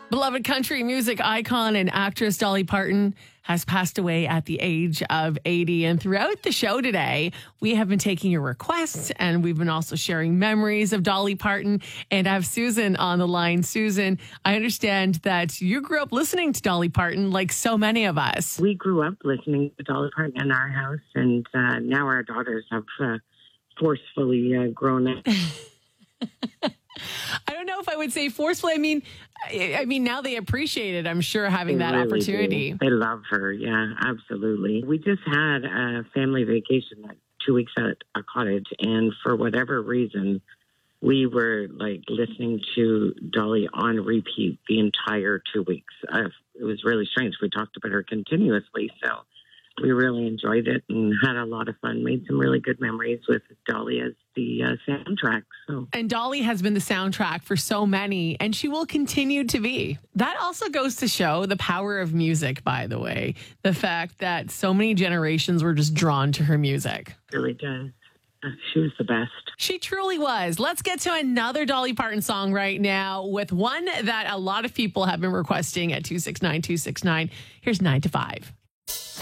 Beloved country music icon and actress Dolly Parton has passed away at the age of 80. And throughout the show today, we have been taking your requests and we've been also sharing memories of Dolly Parton. And I have Susan on the line. Susan, I understand that you grew up listening to Dolly Parton like so many of us. We grew up listening to Dolly Parton in our house, and now our daughters have forcefully grown up. I don't know if I would say forcefully. I mean, now they appreciate it, I'm sure, having that really opportunity. Do. They love her. Yeah, absolutely. We just had a family vacation, like 2 weeks at a cottage. And for whatever reason, we were like listening to Dolly on repeat the entire 2 weeks. It was really strange. We talked about her continuously. So we really enjoyed it and had a lot of fun, made some really good memories with Dolly as the soundtrack. And Dolly has been the soundtrack for so many, and she will continue to be. That also goes to show the power of music, by the way. The fact that so many generations were just drawn to her music. It really does. She was the best. She truly was. Let's get to another Dolly Parton song right now with one that a lot of people have been requesting at 269-269. Here's 9 to 5.